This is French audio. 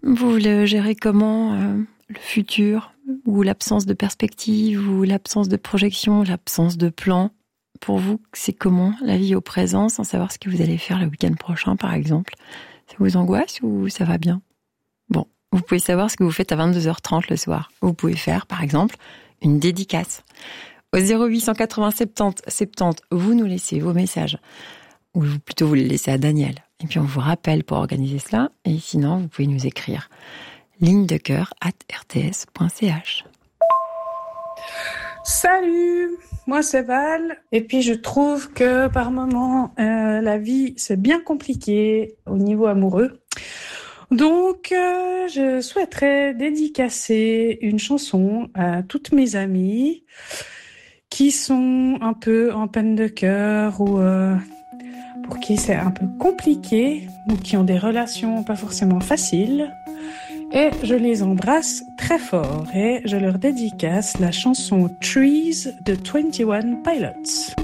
Vous le gérez comment, le futur, ou l'absence de perspective, ou l'absence de projection, l'absence de plan? Pour vous, c'est comment la vie au présent, sans savoir ce que vous allez faire le week-end prochain, par exemple? Ça vous angoisse ou ça va bien? Bon, vous pouvez savoir ce que vous faites à 22h30 le soir. Vous pouvez faire, par exemple, une dédicace. Au 0880 70 70, vous nous laissez vos messages. Ou plutôt vous les laissez à Daniel. Et puis on vous rappelle pour organiser cela. Et sinon, vous pouvez nous écrire lignedecoeur@rts.ch. Salut, moi c'est Val. Et puis je trouve que par moments, la vie c'est bien compliqué au niveau amoureux. Donc je souhaiterais dédicacer une chanson à toutes mes amies qui sont un peu en peine de cœur ou pour qui c'est un peu compliqué ou qui ont des relations pas forcément faciles. Et je les embrasse très fort et je leur dédicace la chanson Trees de 21 Pilots.